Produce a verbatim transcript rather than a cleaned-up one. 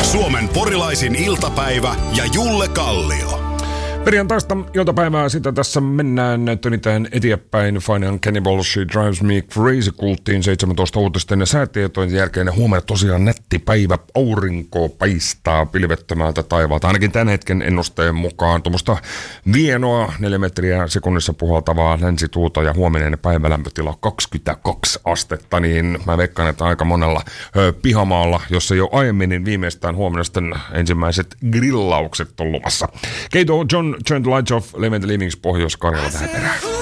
Suomen porilaisin iltapäivä ja Julle Kallio. Perjantaista iltapäivää sitä tässä mennään, tönitään eteenpäin. Fine and Cannibal, She Drives Me Crazy -kulttiin seitsemäntoista uutisten ja säätietojen jälkeen. Huomenna tosiaan nätti päivä, aurinko paistaa pilvettömältä taivaalta. Ainakin tämän hetken ennusteen mukaan tuommoista vienoa neljä metriä sekunnissa puhaltavaa länsituulta ja huominen päivälämpötila kaksikymmentäkaksi astetta. Niin mä veikkaan, että aika monella ö, pihamaalla, jossa jo aiemmin, niin viimeistään huomenna sitten ensimmäiset grillaukset on luvassa. Keito John Turned Lights Off, Levent Leavings, Pohjois-Karjala tähän perään.